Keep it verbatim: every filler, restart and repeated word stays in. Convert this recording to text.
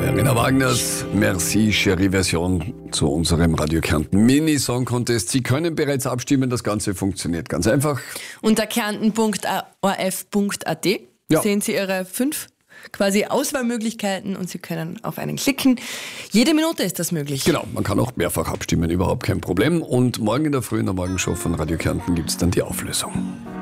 Verena Wagners Merci Chérie Version zu unserem Radio Kärnten Mini Song Contest. Sie können bereits abstimmen, das Ganze funktioniert ganz einfach. Unter kärnten punkt o r f punkt a t Ja. sehen Sie Ihre fünf quasi Auswahlmöglichkeiten und Sie können auf einen klicken. Jede Minute ist das möglich. Genau, man kann auch mehrfach abstimmen, überhaupt kein Problem. Und morgen in der Früh in der Morgenshow von Radio Kärnten gibt es dann die Auflösung.